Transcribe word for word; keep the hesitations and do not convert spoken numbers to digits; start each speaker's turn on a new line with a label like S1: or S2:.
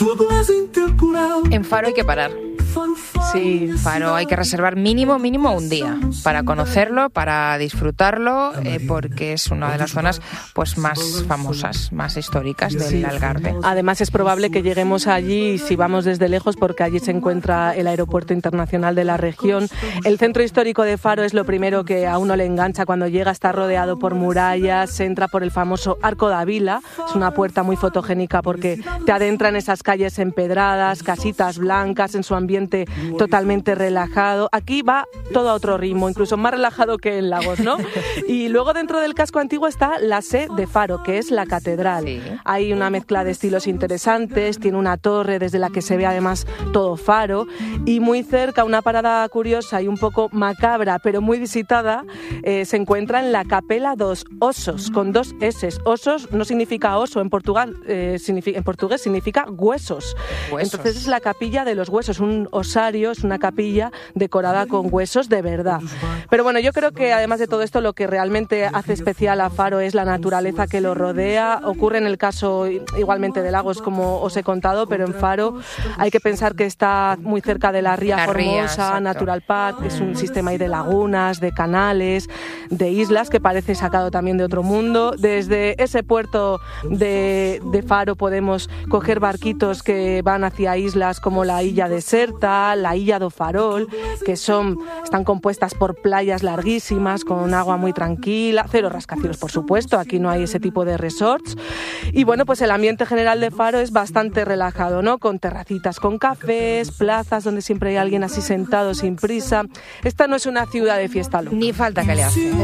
S1: En Faro hay que parar. Sí, Faro hay que reservar mínimo, mínimo un día para conocerlo, para disfrutarlo, eh, porque es una de las zonas pues más famosas, más históricas del
S2: Sí.
S1: Algarve.
S2: Además es probable que lleguemos allí si vamos desde lejos, porque allí se encuentra el aeropuerto internacional de la región. El centro histórico de Faro es lo primero que a uno le engancha cuando llega. Está rodeado por murallas, se entra por el famoso Arco da Vila. Es una puerta muy fotogénica porque te adentra en esas calles empedradas, casitas blancas, en su ambiente totalmente relajado. Aquí va todo a otro ritmo, incluso más relajado que en Lagos, ¿no? Y luego dentro del casco antiguo está la sé de Faro, que es la catedral.
S1: Sí.
S2: Hay una mezcla de estilos interesantes, tiene una torre desde la que se ve además todo Faro, y muy cerca, una parada curiosa y un poco macabra, pero muy visitada, eh, se encuentra en la Capela dos Osos, con dos S. Osos no significa oso, en, Portugal, eh, significa, en portugués significa huesos.
S1: Huesos.
S2: Entonces es la capilla de los huesos, un osario, es una capilla decorada con huesos de verdad. Pero bueno, yo creo que además de todo esto, lo que realmente hace especial a Faro es la naturaleza que lo rodea. Ocurre en el caso igualmente de Lagos, como os he contado, pero en Faro hay que pensar que está muy cerca de la Ría
S1: La
S2: Formosa
S1: ría, exacto.
S2: Natural Park, es un sistema ahí de lagunas, de canales, de islas, que parece sacado también de otro mundo. Desde ese puerto de, de Faro podemos coger barquitos que van hacia islas como la Illa Deserta, la Illa do Farol, que son, están compuestas por playas larguísimas, con agua muy tranquila, cero rascacielos, por supuesto, aquí no hay ese tipo de resorts. Y bueno, pues el ambiente general de Faro es bastante relajado, ¿no? Con terracitas con cafés, plazas donde siempre hay alguien así sentado sin prisa. Esta no es una ciudad de fiesta loca.
S1: Ni falta que le hace.